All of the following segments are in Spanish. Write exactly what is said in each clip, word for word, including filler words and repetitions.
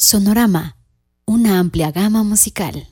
Sonorama, una amplia gama musical.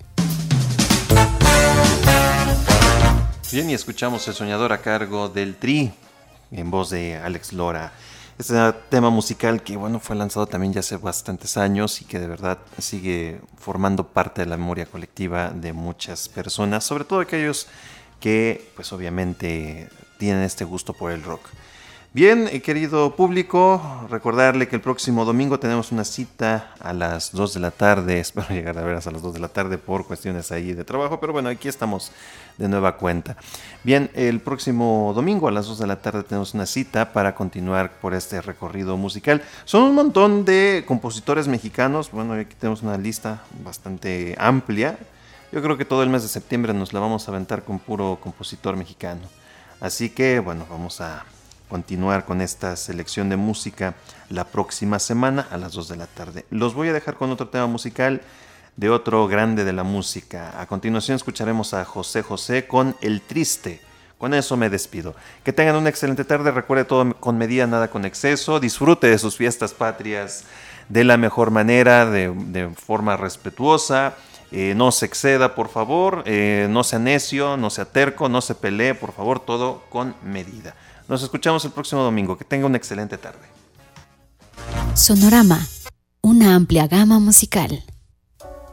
Bien, y escuchamos El Soñador a cargo del Tri, en voz de Alex Lora. Este tema musical que, bueno, fue lanzado también ya hace bastantes años y que de verdad sigue formando parte de la memoria colectiva de muchas personas, sobre todo aquellos que, pues obviamente, tienen este gusto por el rock. Bien, eh, querido público, recordarle que el próximo domingo tenemos una cita a las dos de la tarde. Espero llegar a veras a las dos de la tarde por cuestiones ahí de trabajo, pero bueno, aquí estamos de nueva cuenta. Bien, el próximo domingo a las dos de la tarde tenemos una cita para continuar por este recorrido musical. Son un montón de compositores mexicanos. Bueno, aquí tenemos una lista bastante amplia. Yo creo que todo el mes de septiembre nos la vamos a aventar con puro compositor mexicano. Así que, bueno, vamos a continuar con esta selección de música la próxima semana a las dos de la tarde. Los voy a dejar con otro tema musical de otro grande de la música. A continuación escucharemos a José José con El Triste. Con eso me despido. Que tengan una excelente tarde. Recuerde todo con medida, nada con exceso. Disfrute de sus fiestas patrias de la mejor manera, de, de forma respetuosa. Eh, no se exceda, por favor. Eh, no sea necio, no sea terco, no se pelee. Por favor, todo con medida. Nos escuchamos el próximo domingo. Que tenga una excelente tarde. Sonorama, una amplia gama musical.